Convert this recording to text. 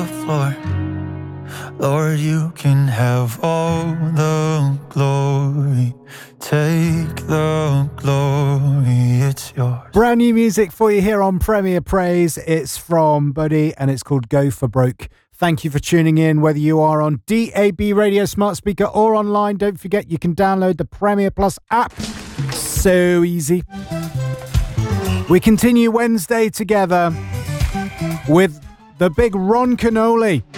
floor. Lord, you can have all the glory. Take the glory, it's yours. Brand new music for you here on Premier Praise. It's from Buddy and it's called Go For Broke. Thank you for tuning in, whether you are on DAB Radio Smart Speaker or online. Don't forget you can download the Premier Plus app. So easy. We continue Wednesday together with the big Ron Canoli.